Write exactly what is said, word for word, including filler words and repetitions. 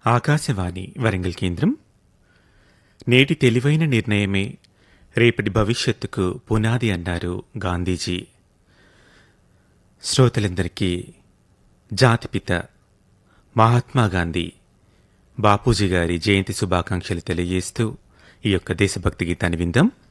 ఆకాశవాణి వరంగల్ కేంద్రం. నేటి తెలివైన నిర్ణయమే రేపటి భవిష్యత్తుకు పునాది అన్నారు గాంధీజీ. శ్రోతలందరికీ జాతిపిత మహాత్మాగాంధీ బాపూజీ గారి జయంతి శుభాకాంక్షలు తెలియజేస్తూ ఈ యొక్క దేశభక్తి గీతాన్ని విందాం.